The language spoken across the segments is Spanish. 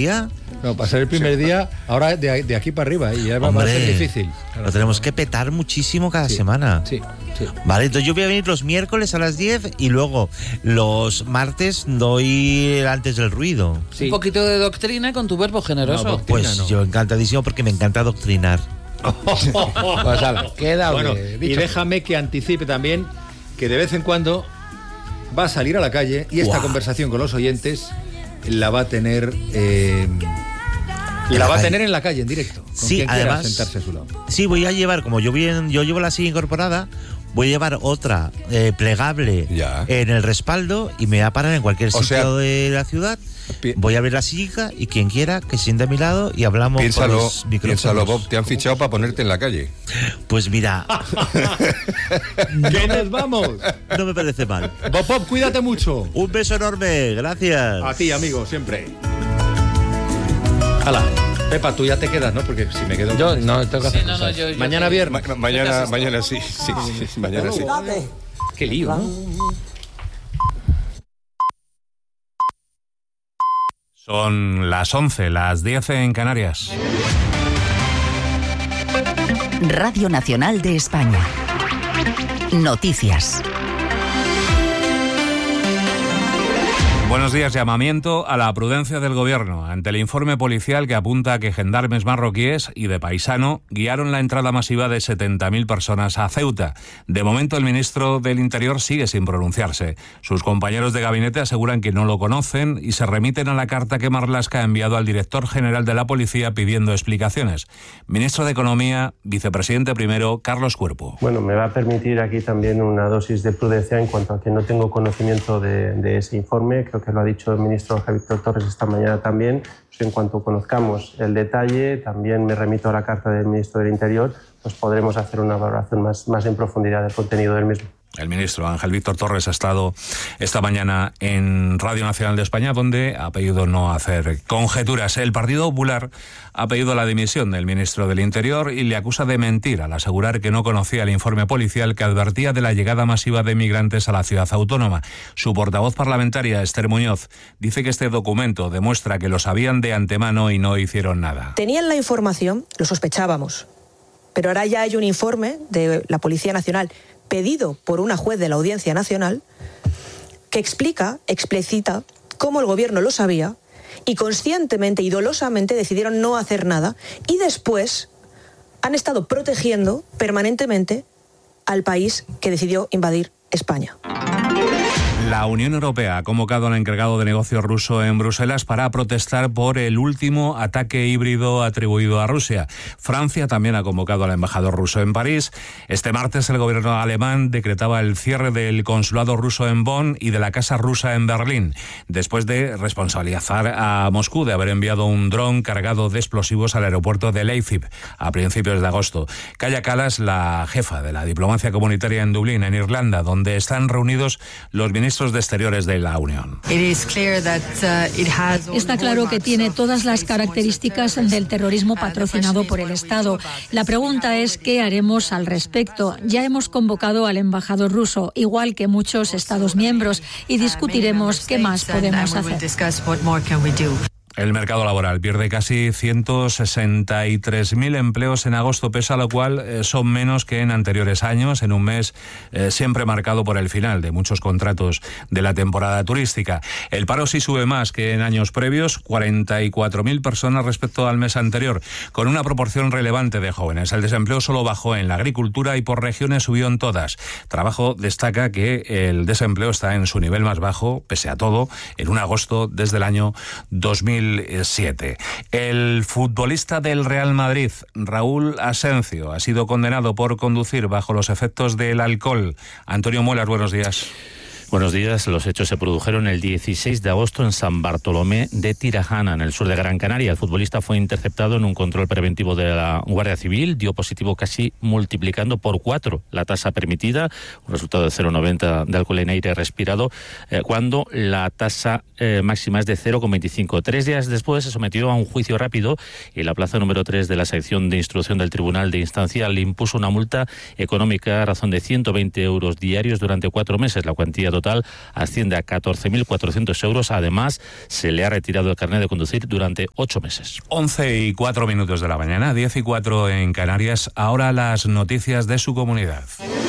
día? No, para ser el primer día, ahora de aquí para arriba, y ya va a ser difícil. Lo tenemos que petar muchísimo cada semana. Sí. Vale, entonces yo voy a venir los miércoles a las 10 y luego los martes doy antes del ruido. Sí. Un poquito de doctrina con tu verbo generoso. No, pues yo encantadísimo porque me encanta adoctrinar. Pues queda bueno, y déjame que anticipe también que de vez en cuando va a salir a la calle y esta conversación con los oyentes la va a tener en la calle, en directo, con quien quiera sentarse a su lado. Sí, voy a llevar, como yo llevo la silla incorporada, voy a llevar otra plegable en el respaldo y me voy a parar en cualquier sitio de la ciudad. Voy a abrir la silla y quien quiera que se siente a mi lado y hablamos por los micrófonos. Piénsalo, Bob, te han fichado para ponerte en la calle. Pues mira... ¿Qué nos vamos? No me parece mal. Bob, cuídate mucho. Un beso enorme, gracias. A ti, amigo, siempre. Hala, Pepa, tú ya te quedas, ¿no? Porque si me quedo... Yo no, tengo que hacer cosas. Yo mañana viernes. Mañana sí, mañana sí. Qué lío, ¿no? Son las 11, las 10 en Canarias. Radio Nacional de España. Noticias. Buenos días. Llamamiento a la prudencia del Gobierno ante el informe policial que apunta a que gendarmes marroquíes y de paisano guiaron la entrada masiva de 70.000 personas a Ceuta. De momento, el ministro del Interior sigue sin pronunciarse. Sus compañeros de gabinete aseguran que no lo conocen y se remiten a la carta que Marlaska ha enviado al director general de la Policía pidiendo explicaciones. Ministro de Economía, vicepresidente primero, Carlos Cuerpo. Bueno, me va a permitir aquí también una dosis de prudencia en cuanto a que no tengo conocimiento de ese informe. Creo que lo ha dicho el ministro Ángel Víctor Torres esta mañana también. Pues en cuanto conozcamos el detalle, también me remito a la carta del ministro del Interior, pues podremos hacer una valoración más en profundidad del contenido del mismo. El ministro Ángel Víctor Torres ha estado esta mañana en Radio Nacional de España, donde ha pedido no hacer conjeturas. El Partido Popular ha pedido la dimisión del ministro del Interior y le acusa de mentir al asegurar que no conocía el informe policial que advertía de la llegada masiva de migrantes a la ciudad autónoma. Su portavoz parlamentaria, Esther Muñoz, dice que este documento demuestra que lo sabían de antemano y no hicieron nada. Tenían la información, lo sospechábamos, pero ahora ya hay un informe de la Policía Nacional pedido por una juez de la Audiencia Nacional que explicita cómo el gobierno lo sabía y conscientemente y dolosamente decidieron no hacer nada y después han estado protegiendo permanentemente al país que decidió invadir España. La Unión Europea ha convocado al encargado de negocios ruso en Bruselas para protestar por el último ataque híbrido atribuido a Rusia. Francia también ha convocado al embajador ruso en París. Este martes el gobierno alemán decretaba el cierre del consulado ruso en Bonn y de la casa rusa en Berlín, después de responsabilizar a Moscú de haber enviado un dron cargado de explosivos al aeropuerto de Leipzig a principios de agosto. Kaja Kallas, la jefa de la diplomacia comunitaria en Dublín, en Irlanda, donde están reunidos los ministros de Exteriores de la Unión. Está claro que tiene todas las características del terrorismo patrocinado por el Estado. La pregunta es ¿qué haremos al respecto? Ya hemos convocado al embajador ruso, igual que muchos Estados miembros, y discutiremos qué más podemos hacer. El mercado laboral pierde casi 163.000 empleos en agosto, pese a lo cual son menos que en anteriores años, en un mes siempre marcado por el final de muchos contratos de la temporada turística. El paro sí sube más que en años previos, 44.000 personas respecto al mes anterior, con una proporción relevante de jóvenes. El desempleo solo bajó en la agricultura y por regiones subió en todas. Trabajo destaca que el desempleo está en su nivel más bajo, pese a todo, en un agosto desde el año 2007. El futbolista del Real Madrid, Raúl Asencio, ha sido condenado por conducir bajo los efectos del alcohol. Antonio Muelas, buenos días. Buenos días. Los hechos se produjeron el 16 de agosto en San Bartolomé de Tirajana, en el sur de Gran Canaria. El futbolista fue interceptado en un control preventivo de la Guardia Civil. Dio positivo casi multiplicando por 4 la tasa permitida, un resultado de 0,90 de alcohol en aire respirado, cuando la tasa máxima es de 0,25. 3 días después se sometió a un juicio rápido y la plaza número 3 de la sección de instrucción del Tribunal de Instancia le impuso una multa económica a razón de 120 euros diarios durante 4 meses. La cuantía total total asciende a 14.400 euros. Además, se le ha retirado el carnet de conducir durante 8 meses. 11:04 de la mañana, 10:04 en Canarias. Ahora las noticias de su comunidad.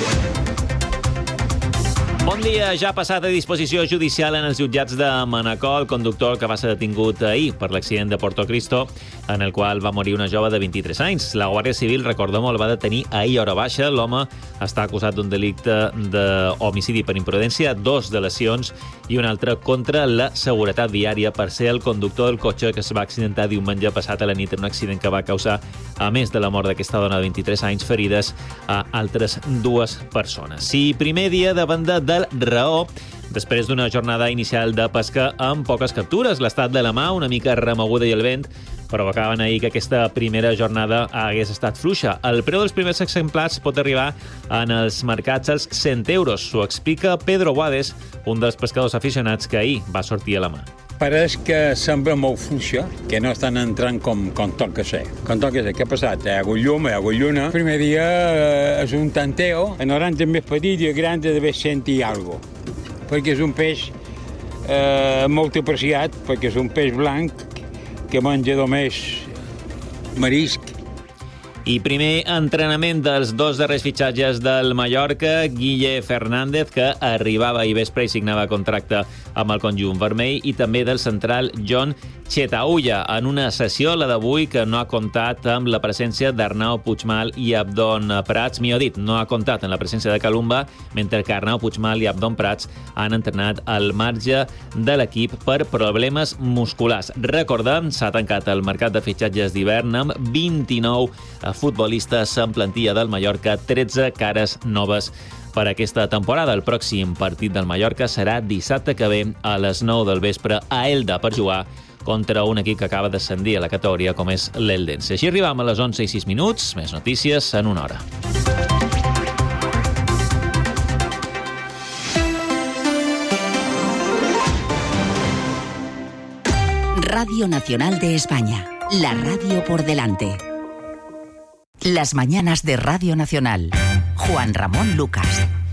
Bon dia. Ja ha passat a disposició judicial en els jutjats de Manacor el conductor que va ser detingut ahir per l'accident de Porto Cristo, en el qual va morir una jove de 23 anys. La Guàrdia Civil, recordem, el va detenir ahir a hora baixa. L'home està acusat d'un delicte d'homicidi per imprudència, 2 de lesions i un altre contra la seguretat viària per ser el conductor del cotxe que es va accidentar diumenge passat a la nit en un accident que va causar, a més de la mort d'aquesta dona de 23 anys, ferides a altres 2 persones. Si primer dia de banda del Raó, després d'una jornada inicial de pesca amb poques captures, l'estat de la mà una mica remoguda i el vent provocaven ahir que aquesta primera jornada hagués estat fluixa. El preu dels primers exemplars pot arribar en els mercats als 100 euros. S'ho explica Pedro Guades, un dels pescadors aficionats que ahir va sortir a la mà. Pareix que sembla molt fluixa, que no estan entrant com toca ser. Com toca ser, què ha passat? Hi ha hagut llum, hi ha hagut lluna. El primer dia és un tanteo, en orange més petit i gran de 100 i alguna cosa. Perquè és un peix molt apreciat, perquè és un peix blanc que menja només marisc. I primer entrenament dels 2 darrers fitxatges del Mallorca, Guille Fernández, que arribava ahir vespre i signava contracte amb el conjunt vermell, i també del central John Chetaulla, en una sessió, la d'avui, que no ha comptat amb la presència d'Arnau Puigmal i Abdon Prats. Millor dit, no ha comptat amb la presència de Calumba, mentre que Arnau Puigmal i Abdon Prats han entrenat al marge de l'equip per problemes musculars. Recordem, s'ha tancat el mercat de fitxatges d'hivern amb 29 futbolistes en plantilla del Mallorca, 13 cares noves per aquesta temporada. El pròxim partit del Mallorca serà dissabte que ve a les 9 del vespre a Elda per jugar contra un equip que acaba d'ascendir a la categoria com és l'Eldense. Així arribam a les 11:06. Més notícies en una hora. Radio Nacional de España. La radio por delante. Las mañanas de Radio Nacional. Juan Ramón Lucas.